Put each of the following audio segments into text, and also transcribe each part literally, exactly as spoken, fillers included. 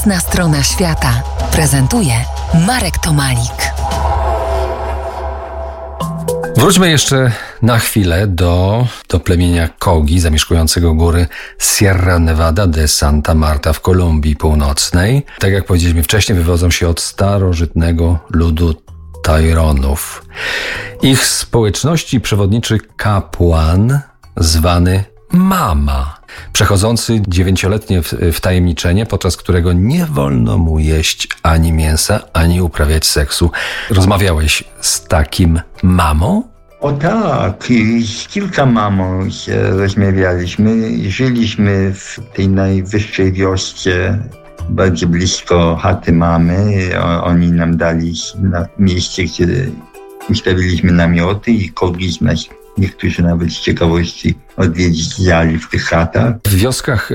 Jasna strona świata prezentuje Marek Tomalik. Wróćmy jeszcze na chwilę do, do plemienia Kogi zamieszkującego góry Sierra Nevada de Santa Marta w Kolumbii Północnej. Tak jak powiedzieliśmy wcześniej, wywodzą się od starożytnego ludu Taironów. Ich społeczności przewodniczy kapłan zwany Mama, przechodzący dziewięcioletnie wtajemniczenie, podczas którego nie wolno mu jeść ani mięsa, ani uprawiać seksu. Rozmawiałeś z takim mamą? O tak, z kilka mamą rozmawialiśmy. Żyliśmy w tej najwyższej wiosce, bardzo blisko chaty mamy. Oni nam dali miejsce, gdzie ustawiliśmy namioty i kogi z nas, niektórzy nawet z ciekawości odwiedzali w tych chatach. W wioskach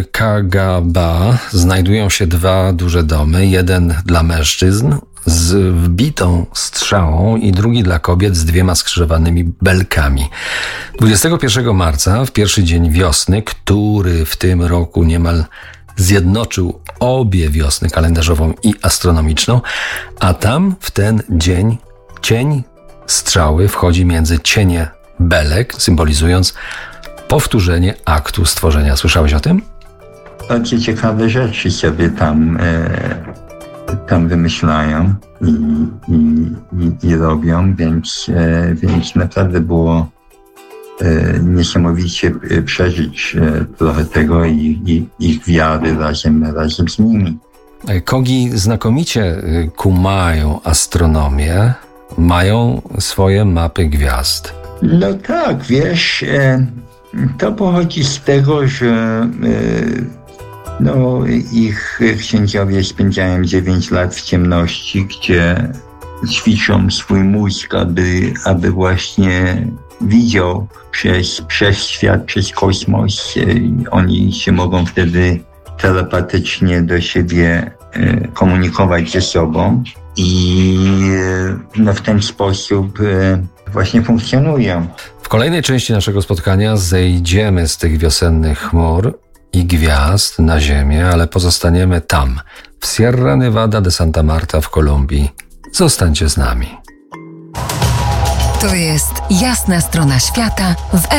Kagaba znajdują się dwa duże domy. Jeden dla mężczyzn z wbitą strzałą i drugi dla kobiet z dwiema skrzyżowanymi belkami. dwudziestego pierwszego marca, w pierwszy dzień wiosny, który w tym roku niemal zjednoczył obie wiosny kalendarzową i astronomiczną, a tam w ten dzień cień strzały wchodzi między cienie belek, symbolizując powtórzenie aktu stworzenia. Słyszałeś o tym? Bardzo ciekawe rzeczy sobie tam, e, tam wymyślają i, i, i, i robią, więc, e, więc naprawdę było e, niesamowicie przeżyć e, trochę tego i, i ich wiary razem, razem z nimi. Kogi znakomicie kumają astronomię, mają swoje mapy gwiazd. No tak, wiesz, to pochodzi z tego, że no, ich księciowie spędzają dziewięć lat w ciemności, gdzie ćwiczą swój mózg, aby, aby właśnie widział przez, przez świat, przez kosmos. Oni się mogą wtedy telepatycznie do siebie komunikować ze sobą i no, w ten sposób właśnie funkcjonują. W kolejnej części naszego spotkania zejdziemy z tych wiosennych chmur i gwiazd na ziemię, ale pozostaniemy tam, w Sierra Nevada de Santa Marta w Kolumbii. Zostańcie z nami. To jest Jasna strona świata w